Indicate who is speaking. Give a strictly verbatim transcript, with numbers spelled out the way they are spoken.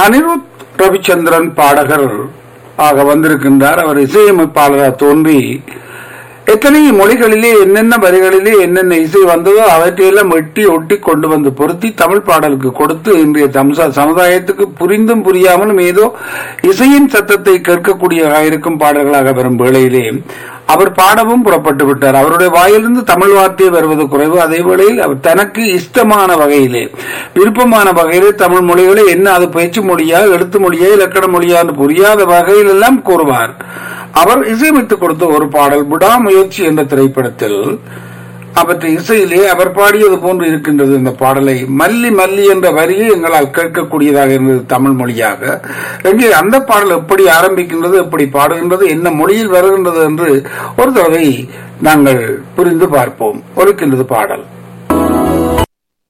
Speaker 1: அனிருத் ரவிச்சந்திரன் பாடகர் ஆக வந்திருக்கின்றார். அவர் இசையமைப்பாளராக தோன்றி எத்தனை மொழிகளிலே என்னென்ன வரிகளிலே என்னென்ன இசை வந்ததோ அவற்றையெல்லாம் வெட்டி ஒட்டி கொண்டு வந்து பொருத்தி தமிழ் பாடலுக்கு கொடுத்து இன்றைய தமிழ் சமுதாயத்துக்கு புரிந்தும் புரியாமலும் ஏதோ இசையின் சத்தத்தை கேட்கக்கூடியதாக இருக்கும் பாடல்களாக வரும் வேளையிலே அவர் பாடவும் புறப்பட்டு விட்டார். அவருடைய வாயிலிருந்து தமிழ் வார்த்தை வருவது குறைவு. அதே வேளையில் அவர் தனக்கு இஷ்டமான வகையிலே விருப்பமான வகையிலே தமிழ் மொழிகளை என்ன அது பேச்சு மொழியா எழுத்து மொழியா இலக்கண மொழியா என்று புரியாத வகையில் எல்லாம் கூறுவார். அவர் இசையமைத்துக் கொடுத்த ஒரு பாடல் விடாமுயற்சி என்ற திரைப்படத்தில் அவற்றை இசையிலே அவர் பாடியது போன்று இருக்கின்றது. இந்த பாடலை மல்லி மல்லி என்ற வரியை எங்களால் கேட்கக்கூடியதாக இருந்தது தமிழ் மொழியாக. எங்கே அந்த பாடல் எப்படி ஆரம்பிக்கின்றது, எப்படி பாடுகின்றது, என்ன மொழியில் வருகின்றது என்று ஒரு தடவை நாங்கள் புரிந்து பார்ப்போம். ஒலிக்கின்றது பாடல்.